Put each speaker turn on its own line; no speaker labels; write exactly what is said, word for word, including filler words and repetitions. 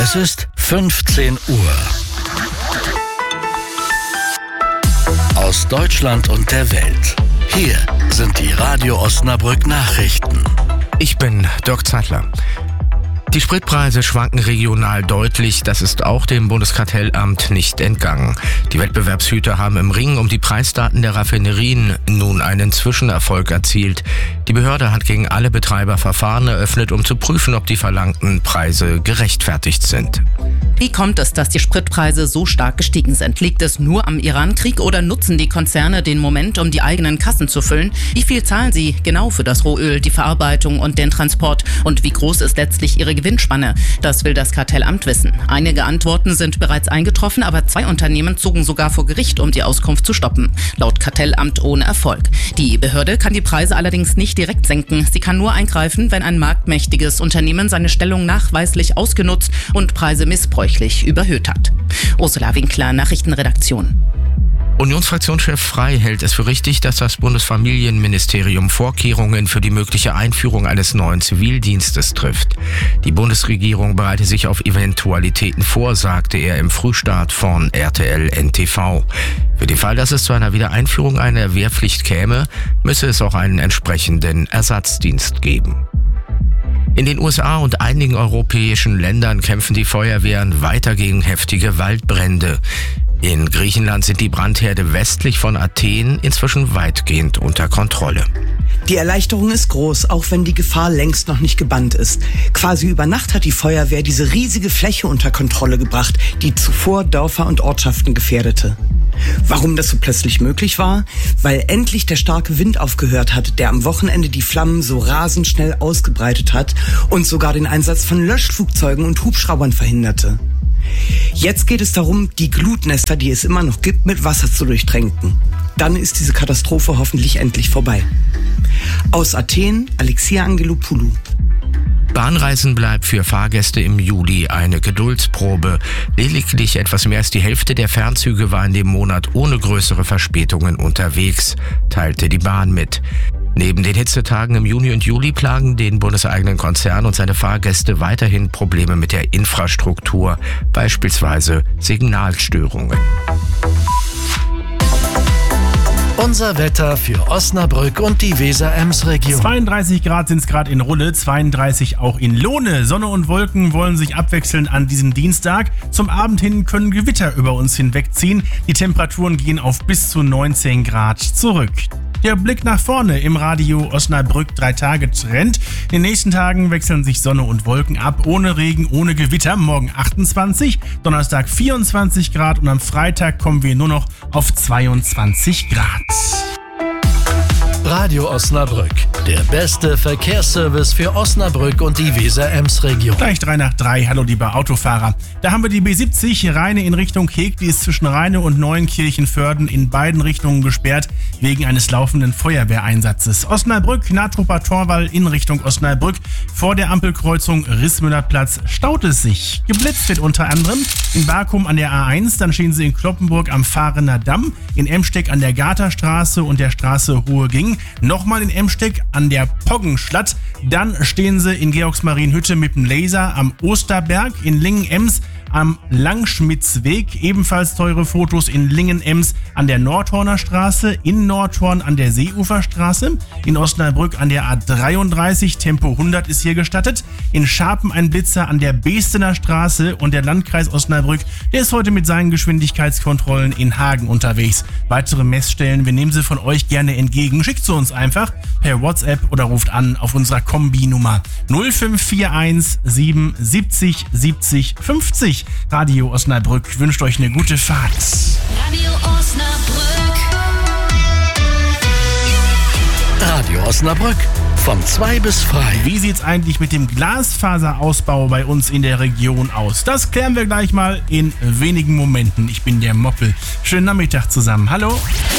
Es ist fünfzehn Uhr. Aus Deutschland und der Welt. Hier sind die Radio Osnabrück Nachrichten.
Ich bin Dirk Zeitler. Die Spritpreise schwanken regional deutlich, das ist auch dem Bundeskartellamt nicht entgangen. Die Wettbewerbshüter haben im Ring um die Preisdaten der Raffinerien nun einen Zwischenerfolg erzielt. Die Behörde hat gegen alle Betreiber Verfahren eröffnet, um zu prüfen, ob die verlangten Preise gerechtfertigt sind.
Wie kommt es, dass die Spritpreise so stark gestiegen sind? Liegt es nur am Iran-Krieg oder nutzen die Konzerne den Moment, um die eigenen Kassen zu füllen? Wie viel zahlen sie genau für das Rohöl, die Verarbeitung und den Transport? Und wie groß ist letztlich ihre Gewinnspanne? Das will das Kartellamt wissen. Einige Antworten sind bereits eingetroffen, aber zwei Unternehmen zogen sogar vor Gericht, um die Auskunft zu stoppen. Laut Kartellamt ohne Erfolg. Die Behörde kann die Preise allerdings nicht direkt senken. Sie kann nur eingreifen, wenn ein marktmächtiges Unternehmen seine Stellung nachweislich ausgenutzt und Preise missbräuchlich überhöht hat. Ursula Winkler, Nachrichtenredaktion.
Unionsfraktionschef Frey hält es für richtig, dass das Bundesfamilienministerium Vorkehrungen für die mögliche Einführung eines neuen Zivildienstes trifft. Die Bundesregierung bereite sich auf Eventualitäten vor, sagte er im Frühstart von R T L N T V. Für den Fall, dass es zu einer Wiedereinführung einer Wehrpflicht käme, müsse es auch einen entsprechenden Ersatzdienst geben. In den U S A und einigen europäischen Ländern kämpfen die Feuerwehren weiter gegen heftige Waldbrände. In Griechenland sind die Brandherde westlich von Athen inzwischen weitgehend unter Kontrolle.
Die Erleichterung ist groß, auch wenn die Gefahr längst noch nicht gebannt ist. Quasi über Nacht hat die Feuerwehr diese riesige Fläche unter Kontrolle gebracht, die zuvor Dörfer und Ortschaften gefährdete. Warum das so plötzlich möglich war? Weil endlich der starke Wind aufgehört hat, der am Wochenende die Flammen so rasend schnell ausgebreitet hat und sogar den Einsatz von Löschflugzeugen und Hubschraubern verhinderte. Jetzt geht es darum, die Glutnester, die es immer noch gibt, mit Wasser zu durchtränken. Dann ist diese Katastrophe hoffentlich endlich vorbei. Aus Athen, Alexia Angelopoulou.
Bahnreisen bleibt für Fahrgäste im Juli eine Geduldsprobe. Lediglich etwas mehr als die Hälfte der Fernzüge war in dem Monat ohne größere Verspätungen unterwegs, teilte die Bahn mit. Neben den Hitzetagen im Juni und Juli plagen den bundeseigenen Konzern und seine Fahrgäste weiterhin Probleme mit der Infrastruktur, beispielsweise Signalstörungen.
Unser Wetter für Osnabrück und die Weser-Ems-Region.
zweiunddreißig Grad sind es gerade in Rulle, zweiunddreißig auch in Lohne. Sonne und Wolken wollen sich abwechseln an diesem Dienstag. Zum Abend hin können Gewitter über uns hinwegziehen. Die Temperaturen gehen auf bis zu neunzehn Grad zurück. Der Blick nach vorne im Radio Osnabrück drei Tage Trend. In den nächsten Tagen wechseln sich Sonne und Wolken ab, ohne Regen, ohne Gewitter. Morgen achtundzwanzig, Donnerstag vierundzwanzig Grad und am Freitag kommen wir nur noch auf zweiundzwanzig Grad.
Radio Osnabrück, der beste Verkehrsservice für Osnabrück und die Weser-Ems-Region.
Gleich drei nach drei, hallo lieber Autofahrer. Da haben wir die B siebzig, Rheine in Richtung Heg, die ist zwischen Rheine und Neuenkirchen-Vörden in beiden Richtungen gesperrt, wegen eines laufenden Feuerwehreinsatzes. Osnabrück, Natrupper Torwall in Richtung Osnabrück, vor der Ampelkreuzung Rissmüllerplatz staut es sich. Geblitzt wird unter anderem in Barkum an der A eins, dann stehen sie in Kloppenburg am Fahrener Damm, in Emsteck an der Garterstraße und der Straße Hohe Ging, nochmal in Emsteck an der Poggenschlatt, dann stehen sie in Georgsmarienhütte mit dem Laser am Osterberg, in Lingen-Ems am Langschmidtsweg, ebenfalls teure Fotos in Lingen-Ems an der Nordhorner Straße, in Nordhorn an der Seeuferstraße, in Osnabrück an der A dreiunddreißig, Tempo hundert ist hier gestattet, in Scharpen ein Blitzer an der Beestener Straße und der Landkreis Osnabrück, der ist heute mit seinen Geschwindigkeitskontrollen in Hagen unterwegs. Weitere Messstellen, wir nehmen sie von euch gerne entgegen, schickt sie uns einfach per WhatsApp oder ruft an auf unserer Kombi-Nummer null fünf vier eins sieben siebzig siebzig fünfzig. Radio Osnabrück wünscht euch eine gute Fahrt.
Radio Osnabrück.
Radio Osnabrück von zwei bis frei.
Wie sieht's eigentlich mit dem Glasfaserausbau bei uns in der Region aus? Das klären wir gleich mal in wenigen Momenten. Ich bin der Moppel. Schönen Nachmittag zusammen. Hallo.